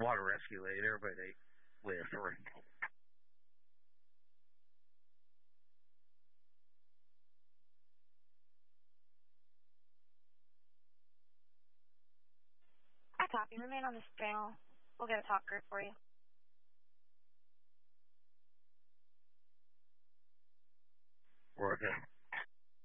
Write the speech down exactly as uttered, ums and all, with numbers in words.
water rescue lady. Everybody they live for. I copy. Remain on this channel. We'll get a talk group for you.